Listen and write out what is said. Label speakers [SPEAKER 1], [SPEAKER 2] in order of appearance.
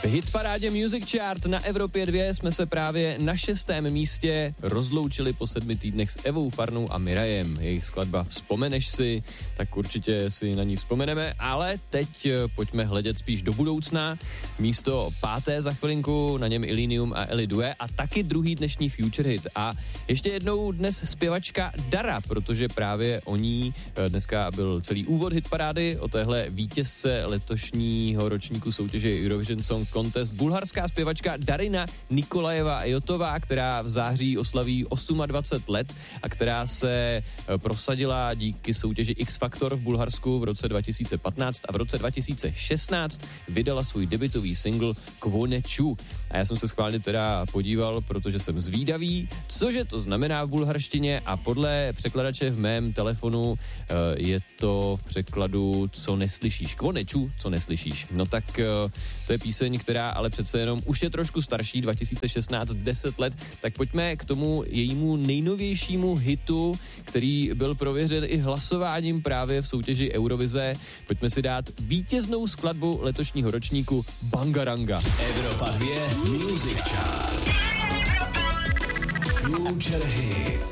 [SPEAKER 1] V hitparádě Music Chart na Evropě 2 jsme se právě na 6. místě rozloučili po 7 týdnech s Evou Farnou a Mirajem. Jejich skladba Vzpomeneš si, tak určitě si na ní vzpomeneme, ale teď pojďme hledět spíš do budoucna. Místo 5. za chvilinku, na něm Illenium a Eli Due a taky druhý dnešní Future Hit. A ještě jednou dnes zpěvačka Dara, protože právě o ní dneska byl celý úvod hitparády, o téhle vítězce letošního ročníku soutěže Eurovision Song Contest, bulharská zpěvačka Darina Nikolajeva Jotová, která v září oslaví 28 let a která se prosadila díky soutěži X Factor v Bulharsku v roce 2015 a v roce 2016 vydala svůj debutový single Kvoneču. A já jsem se schválně teda podíval, protože jsem zvídavý, cože to znamená v bulharštině a podle překladače v mém telefonu je to v překladu co neslyšíš. Kvoneču, co neslyšíš. No tak to je píseň, která ale přece jenom už je trošku starší, 2016, 10 let, tak pojďme k tomu jejímu nejnovějšímu hitu, který byl prověřen i hlasováním právě v soutěži Eurovize. Pojďme si dát vítěznou skladbu letošního ročníku Bangaranga.
[SPEAKER 2] Evropa 2 Music Chart. Future Hit.